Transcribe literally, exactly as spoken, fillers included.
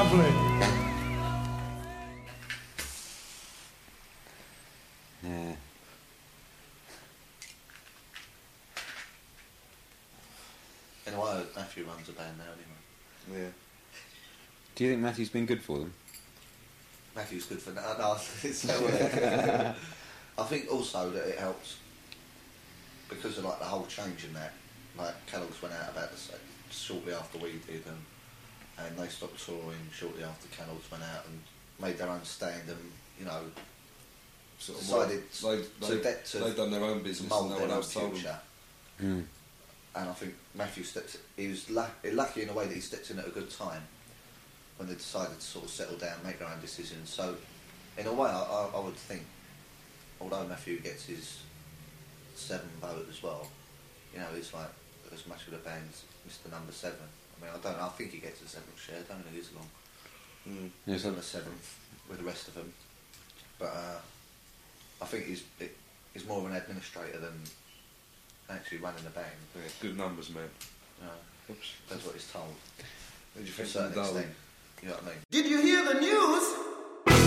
Lovely. Yeah. Anyway, Matthew runs a band now anyway. Yeah. Do you think Matthew's been good for them? Matthew's good for now. No, it's uh, I think also that it helps because of like the whole change in that. Like Kellogg's went out about the same shortly after we did, and and they stopped touring shortly after Kellogg's went out and made their own stand, and you know, Sort of decided what, they, to, they, that to they've done their own business mould and no their one own else told them. future. Mm. And I think Matthew stepped. He was lucky, lucky in a way that he stepped in at a good time when they decided to sort of settle down, make their own decisions. So, in a way, I, I, I would think, although Matthew gets his seven vote as well, you know, he's like as much of the band as Mister Number Seven. I mean, I don't know. I think he gets a seventh share. I don't know who's long. Mm. Yeah, He's so on the seventh with the rest of them, but uh, I think he's it, he's more of an administrator than actually running the band. Yeah, good numbers, man. Uh, Oops. that's what he's told. What did you To a think certain of Darwin? extent. You know what I mean? Did you hear the news?